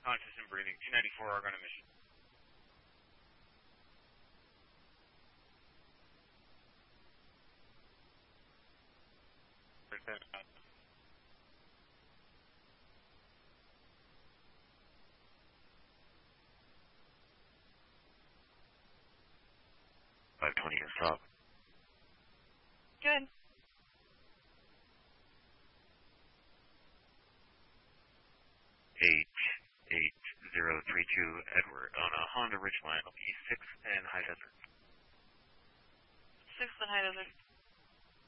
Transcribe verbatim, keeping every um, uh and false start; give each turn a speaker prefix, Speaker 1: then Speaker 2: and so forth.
Speaker 1: conscious and breathing. two ninety-four argon emission.
Speaker 2: five twenty is top.
Speaker 3: Good.
Speaker 2: eight eight zero three two Edward on a Honda Ridgeline, L P six and High Desert.
Speaker 3: six and High Desert.